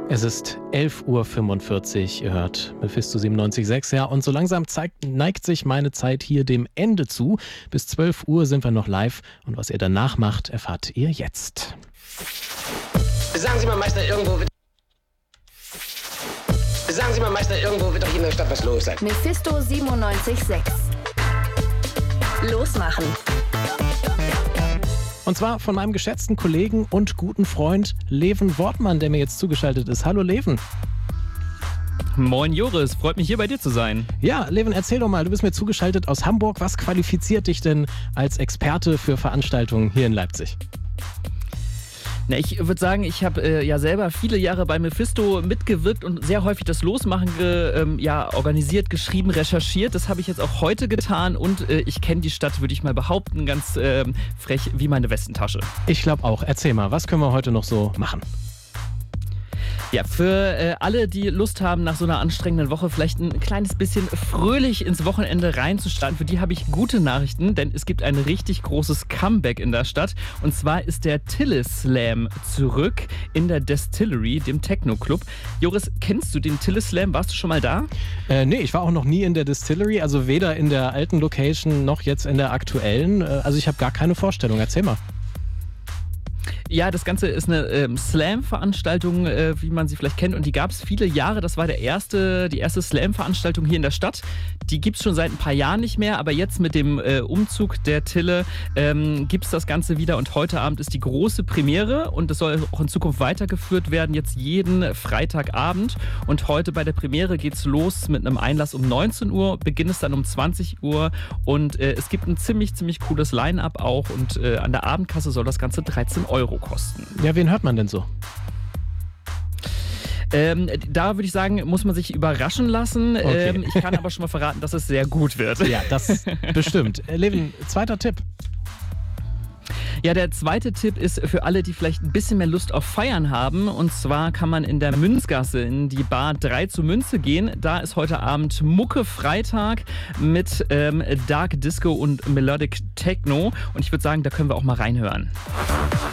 Es ist 11.45 Uhr, ihr hört Mephisto 97.6, ja, und so langsam neigt sich meine Zeit hier dem Ende zu. Bis 12 Uhr sind wir noch live und was ihr danach macht, erfahrt ihr jetzt. Sagen Sie mal, Meister, irgendwo wird doch hier in der Stadt was los sein. Mephisto 97.6. Losmachen. Und zwar von meinem geschätzten Kollegen und guten Freund Leven Wortmann, der mir jetzt zugeschaltet ist. Hallo Leven. Moin Joris, freut mich hier bei dir zu sein. Ja, Leven, erzähl doch mal, du bist mir zugeschaltet aus Hamburg. Was qualifiziert dich denn als Experte für Veranstaltungen hier in Leipzig? Na, ich würde sagen, ich habe ja selber viele Jahre bei Mephisto mitgewirkt und sehr häufig das Losmachen organisiert, geschrieben, recherchiert. Das habe ich jetzt auch heute getan und ich kenne die Stadt, würde ich mal behaupten, ganz frech wie meine Westentasche. Ich glaube auch. Erzähl mal, was können wir heute noch so machen? Ja, für alle, die Lust haben, nach so einer anstrengenden Woche vielleicht ein kleines bisschen fröhlich ins Wochenende reinzustarten, für die habe ich gute Nachrichten, denn es gibt ein richtig großes Comeback in der Stadt. Und zwar ist der Tille Slam zurück in der Destillery, dem Techno-Club. Joris, kennst du den Tille Slam? Warst du schon mal da? Nee, ich war auch noch nie in der Destillery, also weder in der alten Location noch jetzt in der aktuellen. Also ich habe gar keine Vorstellung. Erzähl mal. Ja, das Ganze ist eine Slam-Veranstaltung, wie man sie vielleicht kennt. Und die gab es viele Jahre. Das war die erste Slam-Veranstaltung hier in der Stadt. Die gibt es schon seit ein paar Jahren nicht mehr. Aber jetzt mit dem Umzug der Tille gibt es das Ganze wieder. Und heute Abend ist die große Premiere. Und das soll auch in Zukunft weitergeführt werden. Jetzt jeden Freitagabend. Und heute bei der Premiere geht es los mit einem Einlass um 19 Uhr. Beginn ist dann um 20 Uhr. Und es gibt ein ziemlich cooles Line-Up auch. Und an der Abendkasse soll das Ganze 13 Euro kosten. Ja, wen hört man denn so? Da würde ich sagen, muss man sich überraschen lassen. Okay. Ich kann aber schon mal verraten, dass es sehr gut wird. Ja, das bestimmt. Leven, zweiter Tipp. Ja, der zweite Tipp ist für alle, die vielleicht ein bisschen mehr Lust auf Feiern haben. Und zwar kann man in der Münzgasse in die Bar 3 zu Münze gehen. Da ist heute Abend Mucke-Freitag mit Dark Disco und Melodic Techno. Und ich würde sagen, da können wir auch mal reinhören.